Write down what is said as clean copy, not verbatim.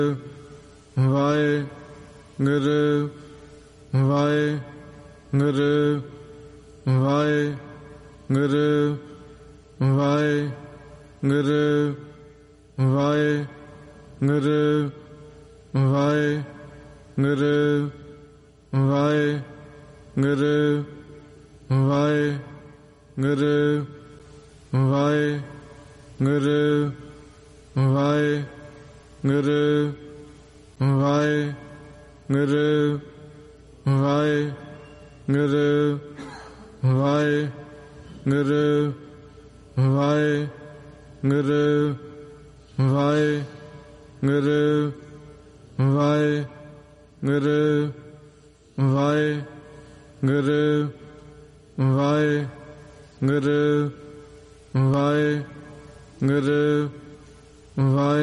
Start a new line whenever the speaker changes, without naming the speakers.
Waheguru Waheguru Waheguru Waheguru Waheguru Waheguru Waheguru Waheguru Waheguru Waheguru Waheguru Waheguru Waheguru Waheguru Waheguru Waheguru Waheguru Waheguru Waheguru ਵਾਹਿ